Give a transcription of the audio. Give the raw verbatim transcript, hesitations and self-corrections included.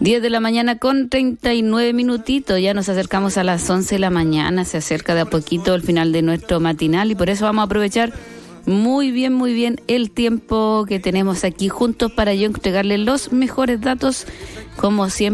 diez de la mañana con treinta y nueve minutitos, ya nos acercamos a las once de la mañana, se acerca de a poquito el final de nuestro matinal y por eso vamos a aprovechar muy bien, muy bien el tiempo que tenemos aquí juntos para yo entregarles los mejores datos, como siempre.